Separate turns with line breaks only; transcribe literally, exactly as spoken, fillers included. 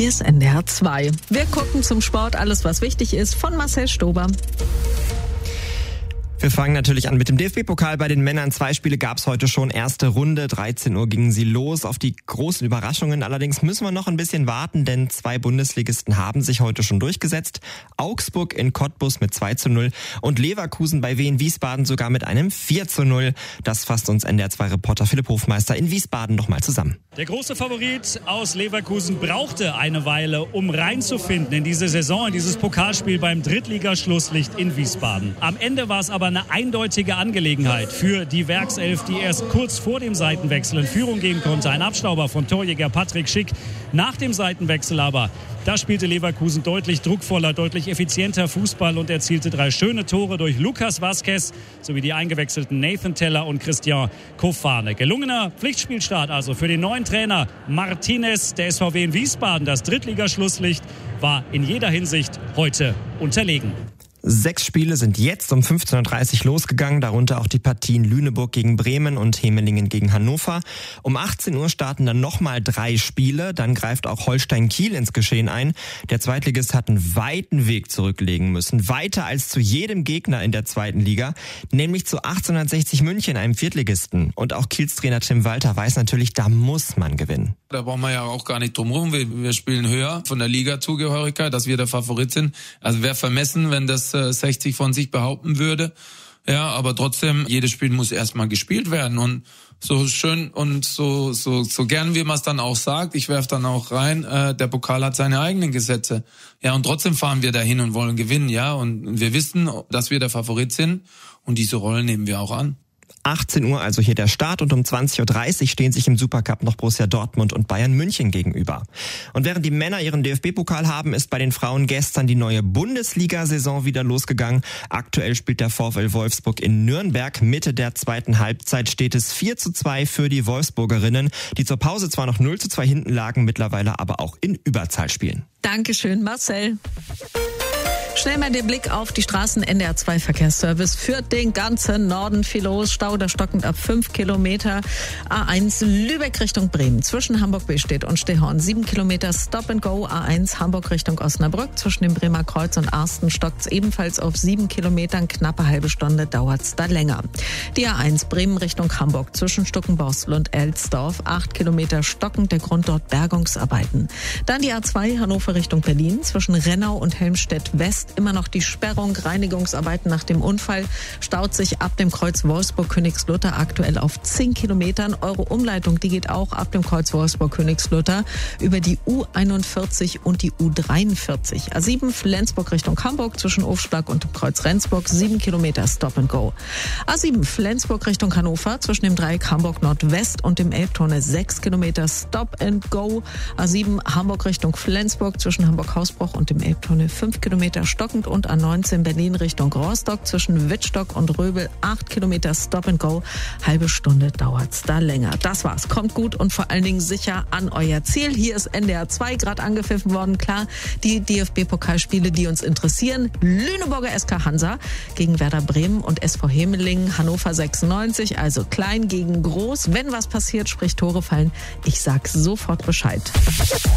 Hier ist N D R zwei. Wir gucken zum Sport, alles was wichtig ist, von Marcel Stober.
Wir fangen natürlich an mit dem D F B-Pokal bei den Männern. Zwei Spiele gab es heute schon. Erste Runde, dreizehn Uhr gingen sie los. Auf die großen Überraschungen allerdings müssen wir noch ein bisschen warten, denn zwei Bundesligisten haben sich heute schon durchgesetzt. Augsburg in Cottbus mit zwei zu null und Leverkusen bei Wien Wiesbaden sogar mit einem vier zu null. Das fasst uns N D R zwei-Reporter Philipp Hofmeister in Wiesbaden nochmal zusammen.
Der große Favorit aus Leverkusen brauchte eine Weile, um reinzufinden in diese Saison, in dieses Pokalspiel beim Drittligaschlusslicht in Wiesbaden. Am Ende war es aber eine eindeutige Angelegenheit für die Werkself, die erst kurz vor dem Seitenwechsel in Führung gehen konnte. Ein Abstauber von Torjäger Patrick Schick. Nach dem Seitenwechsel aber, da spielte Leverkusen deutlich druckvoller, deutlich effizienter Fußball und erzielte drei schöne Tore durch Lucas Vazquez sowie die eingewechselten Nathan Teller und Christian Kofane. Gelungener Pflichtspielstart also für den neuen Trainer Martinez. Der S V W in Wiesbaden, das Drittligaschlusslicht, war in jeder Hinsicht heute unterlegen.
Sechs Spiele sind jetzt um fünfzehn Uhr dreißig losgegangen, darunter auch die Partien Lüneburg gegen Bremen und Hemelingen gegen Hannover. Um achtzehn Uhr starten dann nochmal drei Spiele, dann greift auch Holstein Kiel ins Geschehen ein. Der Zweitligist hat einen weiten Weg zurücklegen müssen, weiter als zu jedem Gegner in der zweiten Liga, nämlich zu achtzehnhundertsechzig München, einem Viertligisten. Und auch Kiels Trainer Tim Walter weiß natürlich, da muss man gewinnen.
Da brauchen wir ja auch gar nicht drum rum. Wir, wir spielen höher von der Liga-Zugehörigkeit, dass wir der Favorit sind. Also wäre vermessen, wenn das äh, sechzig von sich behaupten würde. Ja, aber trotzdem, jedes Spiel muss erstmal gespielt werden. Und so schön und so so so gern wie man es dann auch sagt, ich werfe dann auch rein, äh, der Pokal hat seine eigenen Gesetze. Ja, und trotzdem fahren wir dahin und wollen gewinnen, ja. Und wir wissen, dass wir der Favorit sind und diese Rolle nehmen wir auch an.
achtzehn Uhr also hier der Start und um zwanzig Uhr dreißig stehen sich im Supercup noch Borussia Dortmund und Bayern München gegenüber. Und während die Männer ihren D F B-Pokal haben, ist bei den Frauen gestern die neue Bundesliga-Saison wieder losgegangen. Aktuell spielt der VfL Wolfsburg in Nürnberg. Mitte der zweiten Halbzeit steht es vier zu zwei für die Wolfsburgerinnen, die zur Pause zwar noch null zu zwei hinten lagen, mittlerweile aber auch in Überzahl spielen.
Dankeschön, Marcel. Schnell mal den Blick auf die Straßen. N D R zwei Verkehrsservice führt den ganzen Norden viel los. Stau da stockend ab fünf Kilometer. A eins Lübeck Richtung Bremen. Zwischen Hamburg-Bestedt und Stehorn sieben Kilometer Stop and Go. A eins Hamburg Richtung Osnabrück. Zwischen dem Bremer Kreuz und Arsten stockt es ebenfalls auf sieben Kilometern. Knappe halbe Stunde dauert es da länger. Die A eins Bremen Richtung Hamburg. Zwischen Stuckenborstel und Elsdorf. acht Kilometer stockend. Der Grund dort Bergungsarbeiten. Dann die A zwei Hannover Richtung Berlin. Zwischen Rennau und Helmstedt West. Immer noch die Sperrung, Reinigungsarbeiten nach dem Unfall, staut sich ab dem Kreuz Wolfsburg-Königslutter aktuell auf zehn Kilometern. Eure Umleitung, die geht auch ab dem Kreuz Wolfsburg-Königslutter über die U einundvierzig und die U dreiundvierzig. A sieben Flensburg Richtung Hamburg zwischen Ofschlag und dem Kreuz Rendsburg sieben Kilometer Stop and Go. A sieben Flensburg Richtung Hannover zwischen dem Dreieck Hamburg Nordwest und dem Elbtunnel sechs Kilometer Stop and Go. A sieben Hamburg Richtung Flensburg zwischen Hamburg-Hausbruch und dem Elbtunnel fünf Kilometer stockend und A neunzehn Berlin Richtung Rostock zwischen Wittstock und Röbel acht Kilometer Stop and Go. Halbe Stunde dauert's da länger. Das war's. Kommt gut und vor allen Dingen sicher an euer Ziel. Hier ist N D R zwei gerade angepfiffen worden. Klar, die D F B-Pokalspiele, die uns interessieren. Lüneburger S K Hansa gegen Werder Bremen und S V Hemelingen Hannover sechsundneunzig. Also klein gegen groß. Wenn was passiert, sprich Tore fallen. Ich sag sofort Bescheid.